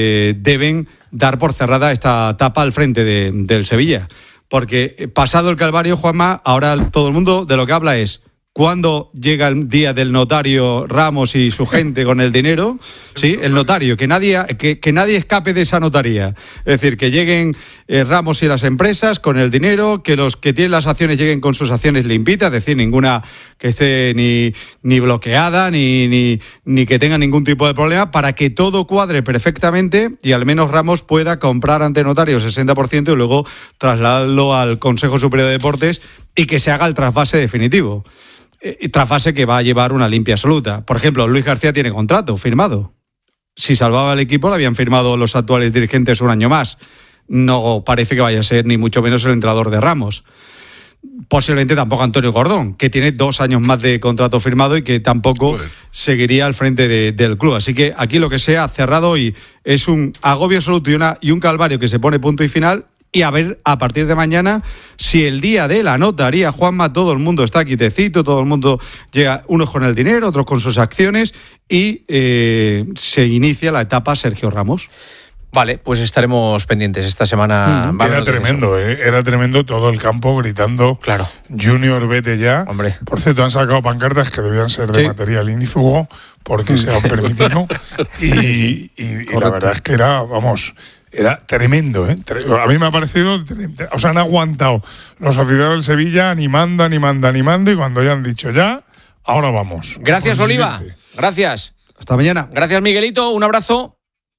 deben dar por cerrada esta etapa al frente del Sevilla. Porque pasado el calvario, Juanma, ahora todo el mundo de lo que habla es ¿cuándo llega el día del notario Ramos y su gente con el dinero? Sí, el notario, que nadie escape de esa notaría. Es decir, que lleguen Ramos y las empresas con el dinero, que los que tienen las acciones lleguen con sus acciones limpitas, es decir, ninguna que esté ni bloqueada, ni que tenga ningún tipo de problema, para que todo cuadre perfectamente y al menos Ramos pueda comprar ante notario 60% y luego trasladarlo al Consejo Superior de Deportes y que se haga el trasvase definitivo. Trasvase que va a llevar una limpia absoluta. Por ejemplo, Luis García tiene contrato firmado. Si salvaba el equipo, lo habían firmado los actuales dirigentes un año más. No parece que vaya a ser ni mucho menos el entrenador de Ramos. Posiblemente tampoco Antonio Gordón, que tiene 2 años más de contrato firmado y que tampoco seguiría al frente del club. Así que aquí lo que se ha cerrado hoy es un agobio absoluto y un calvario que se pone punto y final. Y a ver, a partir de mañana, si el día de la notaría, Juanma, todo el mundo está quitecito, todo el mundo llega, unos con el dinero, otros con sus acciones, y se inicia la etapa Sergio Ramos. Vale, pues estaremos pendientes esta semana. Era tremendo todo el campo gritando, claro, Junior, vete ya. Hombre. Por cierto, han sacado pancartas que debían ser de material ignífugo porque se han permitido. y la verdad es que era tremendo, ¿eh? A mí me ha parecido, o sea, han aguantado los aficionados del Sevilla animando, y cuando ya han dicho ya, ahora vamos. Gracias, Oliva. Gracias. Hasta mañana. Gracias, Miguelito. Un abrazo.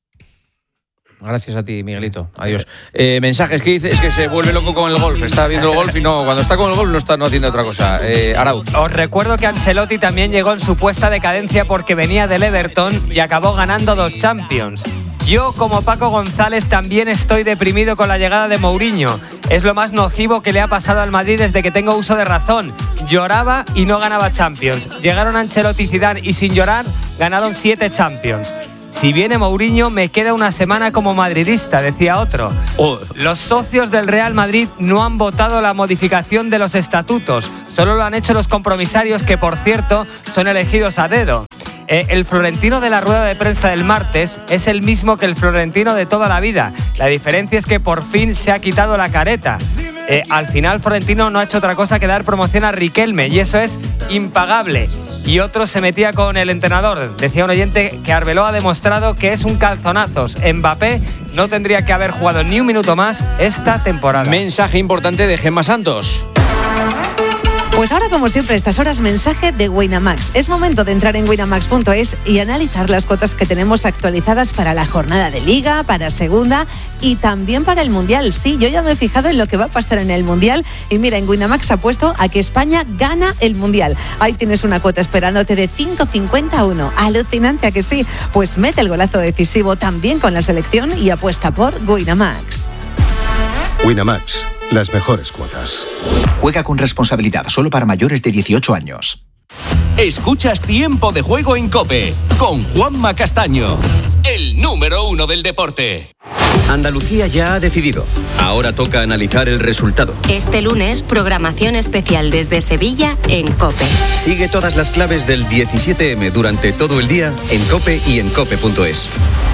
Gracias a ti, Miguelito. Adiós. Mensajes que dice, es que se vuelve loco con el golf. Está viendo el golf y cuando está con el golf no está haciendo otra cosa. Arauz. Os recuerdo que Ancelotti también llegó en supuesta decadencia porque venía del Everton y acabó ganando 2 Champions. Yo, como Paco González, también estoy deprimido con la llegada de Mourinho. es lo más nocivo que le ha pasado al Madrid desde que tengo uso de razón. Lloraba y no ganaba Champions. Llegaron Ancelotti y Zidane y sin llorar ganaron 7 Champions. Si viene Mourinho me queda una semana como madridista, decía otro. Los socios del Real Madrid no han votado la modificación de los estatutos. Solo lo han hecho los compromisarios, que por cierto son elegidos a dedo. El Florentino de la rueda de prensa del martes es el mismo que el Florentino de toda la vida. La diferencia es que por fin se ha quitado la careta. Al final Florentino no ha hecho otra cosa que dar promoción a Riquelme, y eso es impagable. Y otro se metía con el entrenador. Decía un oyente que Arbeloa ha demostrado que es un calzonazos. Mbappé no tendría que haber jugado ni un minuto más esta temporada. Mensaje importante de Gemma Santos. Pues ahora, como siempre, a estas horas, mensaje de Winamax. Es momento de entrar en winamax.es y analizar las cuotas que tenemos actualizadas para la jornada de Liga, para Segunda y también para el Mundial. Sí, yo ya me he fijado en lo que va a pasar en el Mundial y mira, en Winamax apuesto a que España gana el Mundial. Ahí tienes una cuota esperándote de 5,51. Alucinante, ¿a que sí? Pues mete el golazo decisivo también con la selección y apuesta por Winamax. Winamax, las mejores cuotas. Juega con responsabilidad, solo para mayores de 18 años. Escuchas Tiempo de Juego en COPE con Juanma Castaño, el número 1 del deporte. Andalucía ya ha decidido. Ahora toca analizar el resultado. Este lunes, programación especial desde Sevilla en COPE. Sigue todas las claves del 17M durante todo el día en COPE y en COPE.es.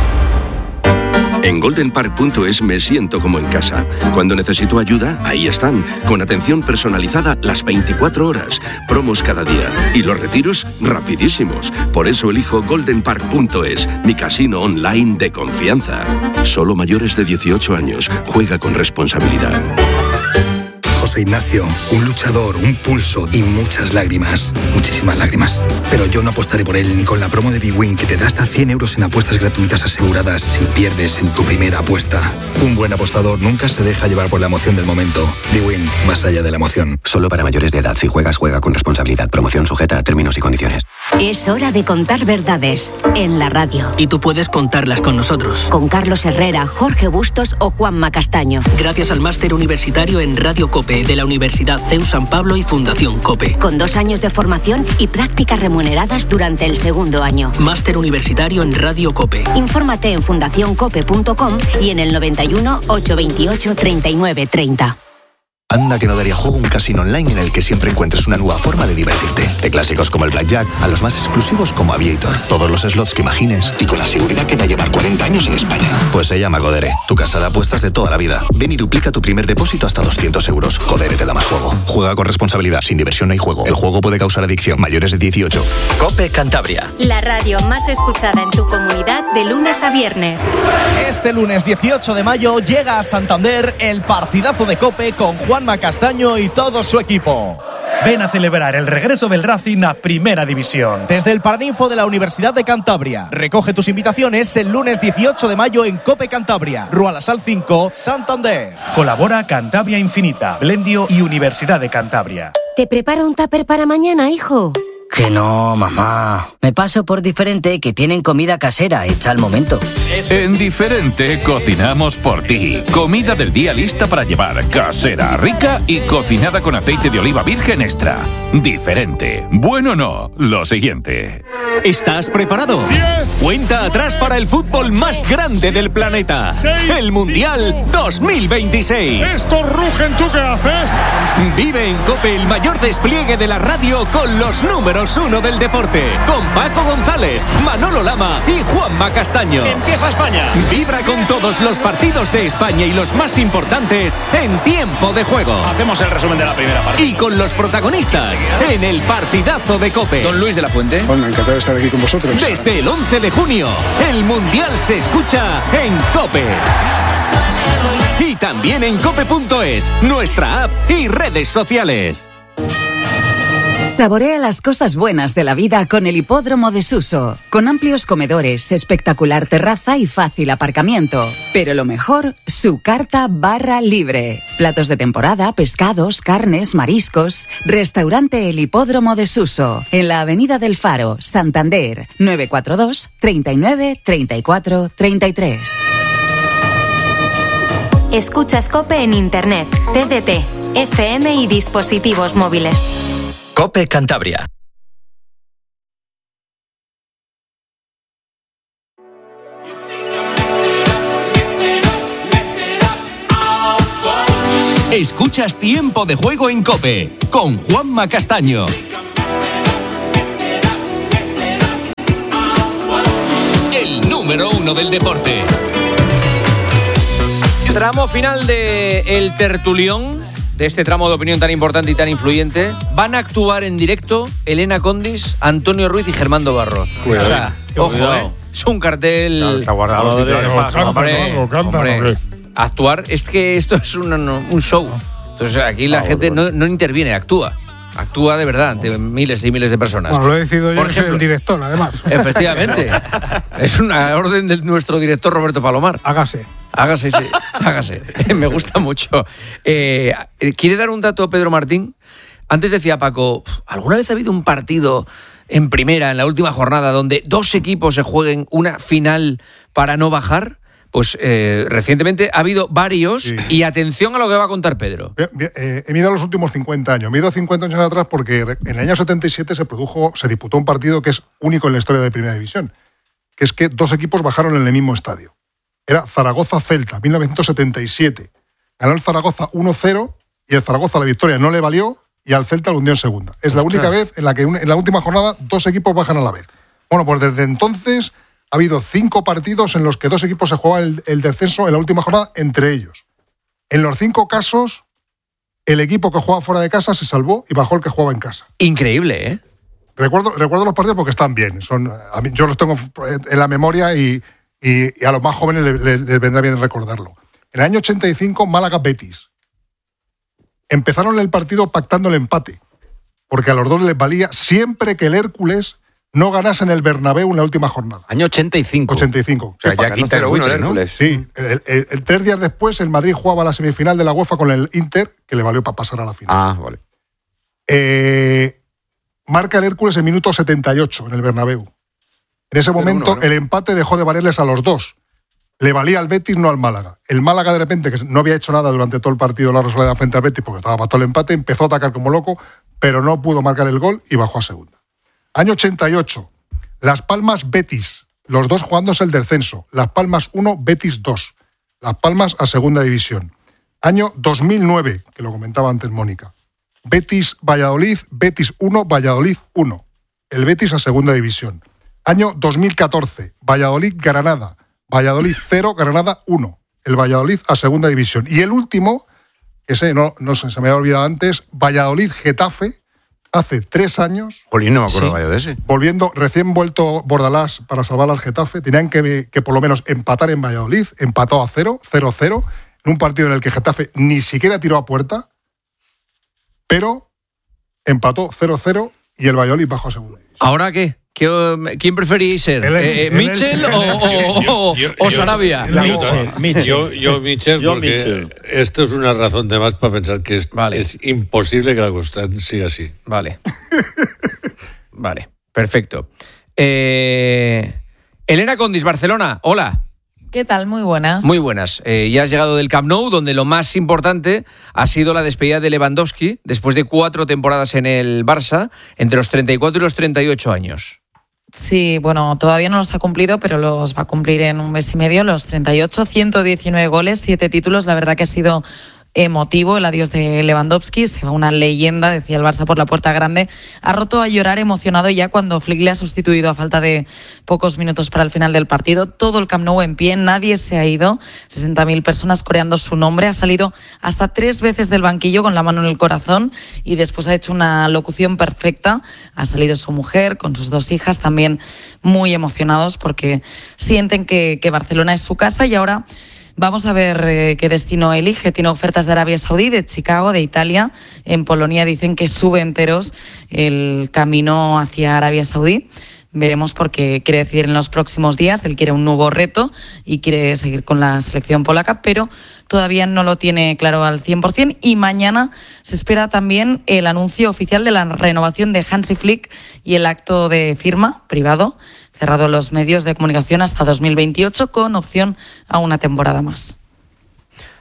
En goldenpark.es me siento como en casa. Cuando necesito ayuda, ahí están, con atención personalizada las 24 horas, promos cada día y los retiros rapidísimos. Por eso elijo goldenpark.es, mi casino online de confianza. Solo mayores de 18 años. Juega con responsabilidad. José Ignacio, un luchador, un pulso y muchas lágrimas. Muchísimas lágrimas. Pero yo no apostaré por él ni con la promo de bwin, que te da hasta 100 euros en apuestas gratuitas aseguradas si pierdes en tu primera apuesta. Un buen apostador nunca se deja llevar por la emoción del momento. bwin, más allá de la emoción. Solo para mayores de edad. Si juegas, juega con responsabilidad. Promoción sujeta a términos y condiciones. Es hora de contar verdades en la radio. Y tú puedes contarlas con nosotros. Con Carlos Herrera, Jorge Bustos o Juanma Castaño. Gracias al máster universitario en Radio COPE de la Universidad CEU San Pablo y Fundación COPE. Con 2 años de formación y prácticas remuneradas durante el segundo año. Máster universitario en Radio COPE. Infórmate en fundacioncope.com y en el 91 828 39 30. Anda que no daría juego un casino online en el que siempre encuentres una nueva forma de divertirte. De clásicos como el Blackjack a los más exclusivos como Aviator. Todos los slots que imagines y con la seguridad que va a llevar 40 años en España. Pues se llama Codere, tu casa de apuestas de toda la vida. Ven y duplica tu primer depósito hasta 200 euros. Codere te da más juego. Juega con responsabilidad, sin diversión no hay juego. El juego puede causar adicción. Mayores de 18. COPE Cantabria. La radio más escuchada en tu comunidad de lunes a viernes. Este lunes 18 de mayo llega a Santander el partidazo de COPE con Juanma Castaño y todo su equipo. Ven a celebrar el regreso del Racing a Primera División. Desde el Paraninfo de la Universidad de Cantabria. Recoge tus invitaciones el lunes 18 de mayo en COPE Cantabria, Rua La Sal 5, Santander. Colabora Cantabria Infinita, Blendio y Universidad de Cantabria. ¿Te preparo un tupper para mañana, hijo? Que no, mamá. Me paso por Diferente, que tienen comida casera hecha al momento. En Diferente cocinamos por ti. Comida del día lista para llevar, casera, rica y cocinada con aceite de oliva virgen extra. Diferente. Bueno o no, lo siguiente. ¿Estás preparado? 10. Cuenta atrás para el fútbol más grande del planeta. 6. El Mundial 2026. Estos rugen, ¿tú qué haces? Vive en COPE el mayor despliegue de la radio con los números 1 del deporte. Con Paco González, Manolo Lama y Juanma Castaño. Empieza España. Vibra con todos los partidos de España y los más importantes en Tiempo de Juego. Hacemos el resumen de la primera parte. Y con los protagonistas en el partidazo de COPE. Don Luis de la Fuente. Bueno, encantado de estar aquí con vosotros. Desde el 11 de junio, el Mundial se escucha en COPE. Y también en cope.es, nuestra app y redes sociales. Saborea las cosas buenas de la vida con el Hipódromo de Suso, con amplios comedores, espectacular terraza y fácil aparcamiento. Pero lo mejor, su carta barra libre. Platos de temporada, pescados, carnes, mariscos. Restaurante El Hipódromo de Suso, en la Avenida del Faro, Santander, 942 39 34 33. Escuchas COPE en Internet, TDT, FM y dispositivos móviles. COPE Cantabria. Escuchas Tiempo de Juego en COPE con Juanma Castaño. El número 1 del deporte. Tramo final de El Tertulión, de este tramo de opinión tan importante y tan influyente. Van a actuar en directo Elena Condis, Antonio Ruiz y Germando Barros. Cuidado, o sea, ojo, es un cartel. Está guardado los titulares para hombre, actuar, es que esto es un show. Entonces aquí la gente no interviene, actúa de verdad ante miles y miles de personas. Bueno, lo he decidido yo, por ejemplo, el director, además. Efectivamente. Es una orden de nuestro director Roberto Palomar. Hágase. Me gusta mucho. ¿Quiere dar un dato Pedro Martín? Antes decía Paco, ¿alguna vez ha habido un partido en primera, en la última jornada, donde dos equipos se jueguen una final para no bajar? Pues recientemente ha habido varios, sí. Y atención a lo que va a contar Pedro. He mirado los últimos 50 años. Me he ido 50 años atrás porque en el año 77 se disputó un partido que es único en la historia de Primera División, que es que dos equipos bajaron en el mismo estadio. Era Zaragoza-Celta, 1977. Ganó el Zaragoza 1-0 y el Zaragoza la victoria no le valió y al Celta lo hundió en segunda. Es la única vez en la que en la última jornada dos equipos bajan a la vez. Bueno, pues desde entonces ha habido 5 partidos en los que dos equipos se jugaban el descenso en la última jornada entre ellos. En los 5 casos, el equipo que jugaba fuera de casa se salvó y bajó el que jugaba en casa. Increíble, ¿eh? Recuerdo los partidos porque están bien. Yo los tengo en la memoria y a los más jóvenes les vendrá bien recordarlo. En el año 85, Málaga-Betis. Empezaron el partido pactando el empate, porque a los dos les valía siempre que el Hércules no ganase en el Bernabéu en la última jornada. Año 85. 85. O sea, ya quinta el Hércules, ¿no? Sí. 3 días después, el Madrid jugaba la semifinal de la UEFA con el Inter, que le valió para pasar a la final. Ah, vale. Marca el Hércules en minuto 78 en el Bernabéu. En ese momento, el empate dejó de valerles a los dos. Le valía al Betis, no al Málaga. El Málaga, de repente, que no había hecho nada durante todo el partido la Rosaleda frente al Betis porque estaba para todo el empate, empezó a atacar como loco, pero no pudo marcar el gol y bajó a segunda. Año 88, Las Palmas Betis, los dos jugándose el descenso. Las Palmas 1, Betis 2. Las Palmas a segunda división. Año 2009, que lo comentaba antes Mónica. Betis Valladolid, Betis 1, Valladolid 1. El Betis a segunda división. Año 2014, Valladolid Granada, Valladolid 0, Granada 1. El Valladolid a segunda división. Y el último, ese no se me había olvidado antes, Valladolid Getafe, hace 3 años. Jolín, no me acuerdo de ese. Recién vuelto Bordalás para salvar al Getafe, tenían que por lo menos empatar en Valladolid, empató a 0-0, en un partido en el que Getafe ni siquiera tiró a puerta, pero empató 0-0 y el Valladolid bajó a segunda. ¿Ahora qué? ¿Quién preferís ser? ¿Mitchell o Sarabia? Yo Mitchell, porque esto es una razón de más para pensar que es imposible que la constante siga así. Vale, perfecto. Elena Condis, Barcelona, hola. ¿Qué tal? Muy buenas. Muy buenas. Ya has llegado del Camp Nou, donde lo más importante ha sido la despedida de Lewandowski después de 4 temporadas en el Barça, entre los 34 y los 38 años. Sí, bueno, todavía no los ha cumplido, pero los va a cumplir en un mes y medio, los 38, 119 goles, 7 títulos. La verdad que ha sido emotivo el adiós de Lewandowski, se va una leyenda, decía el Barça por la puerta grande, ha roto a llorar emocionado ya cuando Flick le ha sustituido a falta de pocos minutos para el final del partido. Todo el Camp Nou en pie, nadie se ha ido, 60.000 personas coreando su nombre, ha salido hasta 3 veces del banquillo con la mano en el corazón y después ha hecho una locución perfecta, ha salido su mujer con sus 2 hijas también muy emocionados porque sienten que Barcelona es su casa y ahora vamos a ver qué destino elige. Tiene ofertas de Arabia Saudí, de Chicago, de Italia. En Polonia dicen que sube enteros el camino hacia Arabia Saudí. Veremos porque quiere decidir en los próximos días. Él quiere un nuevo reto y quiere seguir con la selección polaca, pero todavía no lo tiene claro al 100%. Y mañana se espera también el anuncio oficial de la renovación de Hansi Flick y el acto de firma privado cerrado los medios de comunicación hasta 2028 con opción a una temporada más.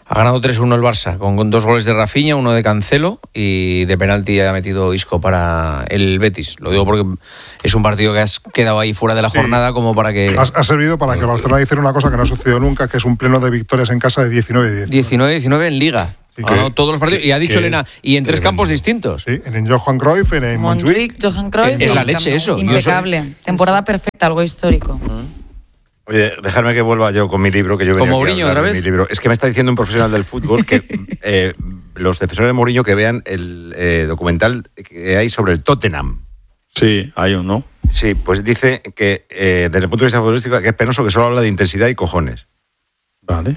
Ha ganado 3-1 el Barça, con 2 goles de Rafinha, 1 de Cancelo, y de penalti ha metido Isco para el Betis. Lo digo porque es un partido que has quedado ahí fuera de la jornada, como para que... Ha servido para que Barcelona hiciera una cosa que no ha sucedido nunca, que es un pleno de victorias en casa de 19-19. 19-19 en Liga. Sí, ha ganado todos los partidos. Y ha dicho Elena, y en 3 campos distintos. Sí, en Johan Cruyff, en Montjuic. Johan Cruyff. Es la leche eso. Impecable. Temporada perfecta, algo histórico. Oye, dejadme que vuelva yo con mi libro, que yo venía ¿Con Mourinho otra vez? Mi libro. Es que me está diciendo un profesional del fútbol que los defensores de Mourinho que vean el documental que hay sobre el Tottenham. Sí, hay uno. Sí, pues dice que desde el punto de vista futbolístico que es penoso, que solo habla de intensidad y cojones. Vale.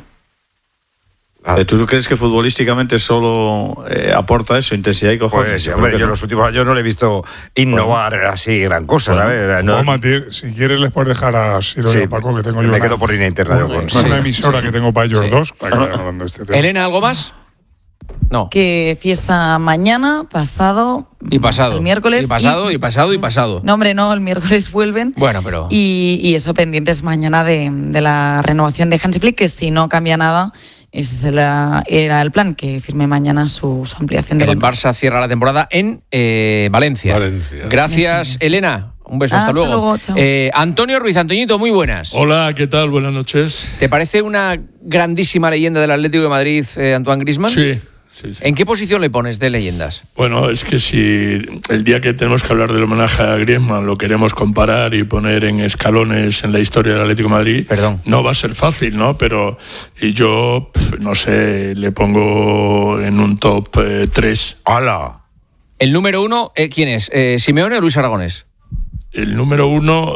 ¿Tú crees que futbolísticamente solo aporta eso, intensidad y cojones? Pues sí, hombre, yo los últimos años no le he visto innovar así gran cosa, ¿sabes? No, Matías, si quieres les puedes dejar a Siro y a Paco, que tengo yo. Me quedo por línea interna. Una emisora que tengo para ellos dos, para que vayan hablando de este tema. Elena, ¿algo más? No. Que fiesta mañana, pasado. Y pasado. El miércoles. Y pasado. No, hombre, no, el miércoles vuelven. Bueno, pero. Y eso pendientes mañana de la renovación de Hansi Flick, que si no cambia nada. Ese era el plan, que firme mañana su ampliación de contrato. El Barça cierra la temporada en Valencia. Gracias, Elena. Un beso, hasta luego. Chao. Antonio Ruiz, Antoñito, muy buenas. Hola, ¿qué tal? Buenas noches. ¿Te parece una grandísima leyenda del Atlético de Madrid, Antoine Griezmann? Sí. ¿En qué posición le pones de leyendas? Bueno, es que si el día que tenemos que hablar del homenaje a Griezmann lo queremos comparar y poner en escalones en la historia del Atlético de Madrid, no va a ser fácil, ¿no? Pero yo, no sé, le pongo en un top 3. ¡Hala! ¿El número 1, quién es? ¿Simeone o Luis Aragonés? El número 1,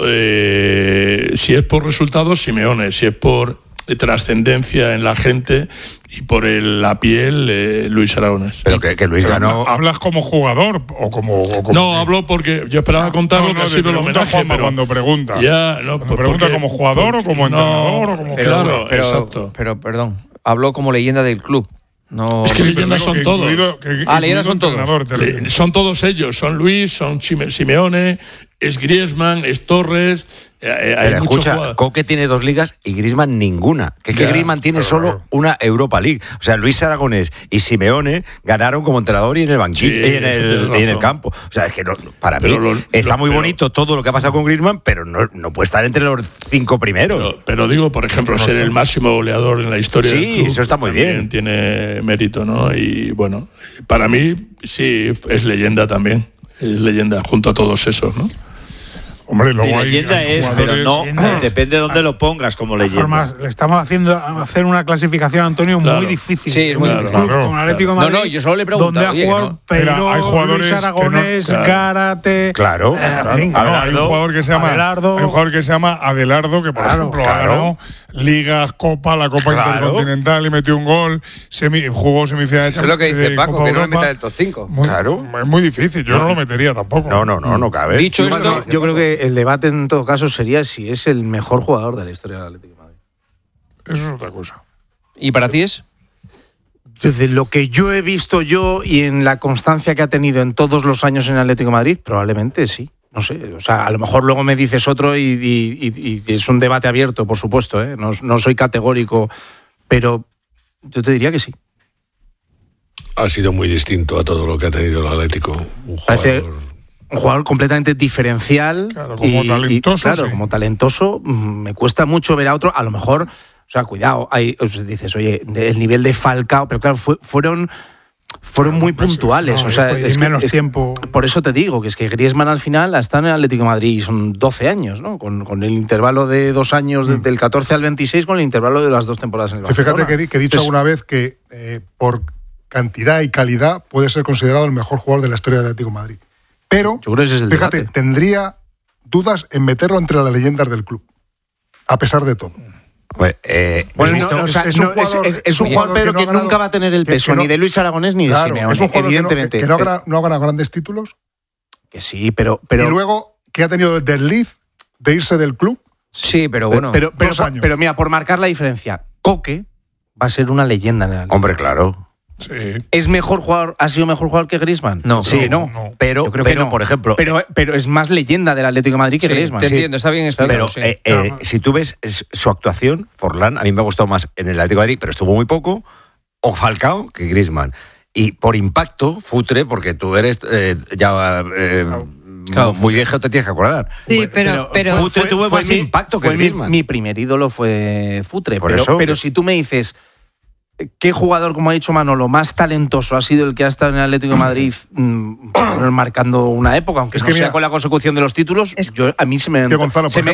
si es por resultados, Simeone. Si es por trascendencia en la gente y por la piel, Luis Aragonés. Pero que Luis ganó. ¿Hablas como jugador o como no, hablo porque yo esperaba contar lo que ha sido el homenaje, Juanma, pero cuando pregunta. Cuando pregunta como jugador o como entrenador o como claro, exacto. Pero perdón, habló como leyenda del club. No, es que leyendas son todos. Leyendas son todos. Son todos ellos. Son Luis, son Simeone, es Griezmann, es Torres. Pero escucha, Coque tiene 2 ligas y Griezmann ninguna. Que Griezmann tiene solo una Europa League. O sea, Luis Aragonés y Simeone ganaron como entrenador y en el banquillo y en el campo. O sea, es que para mí está muy bonito todo lo que ha pasado con Griezmann, pero no puede estar entre los 5 primeros. Pero digo, por ejemplo, ser el máximo goleador en la historia del club, eso está muy bien. Tiene mérito, ¿no? Y bueno, para mí sí es leyenda también. Es leyenda junto a todos esos, ¿no? Hombre, luego hay leyenda es, pero no, depende de dónde lo pongas como leyenda. De todas formas, le estamos hacer una clasificación, Antonio, muy difícil. Sí, es muy difícil. Con Atlético de Madrid, no, yo solo le pregunto. Donde ha jugado Peiró, hay jugadores Luis Aragonés, Gárate. Claro. Hay un jugador que se llama Adelardo, que por ejemplo ganó Ligas, Copa, la Copa Intercontinental y metió un gol, jugó semifinales. Es lo que dice Paco, que no lo meta del top 5. Es muy difícil, yo no lo metería tampoco. No cabe. Dicho esto, yo creo que el debate en todo caso sería si es el mejor jugador de la historia del Atlético de Madrid. Eso es otra cosa. ¿Y para ti es? Desde lo que yo he visto y en la constancia que ha tenido en todos los años en el Atlético de Madrid, probablemente sí. No sé, o sea, a lo mejor luego me dices otro y es un debate abierto, por supuesto, ¿eh? No soy categórico, pero yo te diría que sí. Ha sido muy distinto a todo lo que ha tenido el Atlético. Un jugador completamente diferencial. Claro, como talentoso. Como talentoso. Me cuesta mucho ver a otro. A lo mejor, o sea, cuidado, dices, oye, el nivel de Falcao, pero claro, fueron muy puntuales. No, o sea, es menos tiempo. Por eso te digo que es que Griezmann al final está en el Atlético de Madrid y son 12 años, ¿no? Con el intervalo de 2 años, del 14 al 26, con el intervalo de las 2 temporadas en el Barcelona. Fíjate que he dicho alguna vez que por cantidad y calidad puede ser considerado el mejor jugador de la historia del Atlético de Madrid. Pero, yo creo que ese es el fíjate, debate. Tendría dudas en meterlo entre las leyendas del club, a pesar de todo. Es un jugador, pero que nunca va a tener el peso ni de Luis Aragonés ni de Simeone. Es un jugador evidentemente. Que no ha ganado grandes títulos. Que sí, pero. Y luego, que ha tenido el desliz de irse del club. Sí, pero bueno. Pero mira, por marcar la diferencia, Coque va a ser una leyenda en el Atlético. Hombre, claro. Sí. ¿Es mejor jugador? ¿Ha sido mejor jugador que Griezmann? No. Sí, no. Pero, por ejemplo. Pero es más leyenda del Atlético de Madrid que Griezmann. Te entiendo, está bien explicado. Pero si tú ves su actuación, Forlán, a mí me ha gustado más en el Atlético de Madrid, pero estuvo muy poco. o Falcao que Griezmann. Y por impacto, Futre, porque tú eres muy viejo, te tienes que acordar. Sí, pero Futre tuvo más impacto que Griezmann. Mi primer ídolo fue Futre. Por eso, pero si tú me dices, ¿qué jugador, como ha dicho Manolo, más talentoso ha sido el que ha estado en el Atlético de Madrid marcando una época, aunque no sea con la consecución de los títulos? A mí se me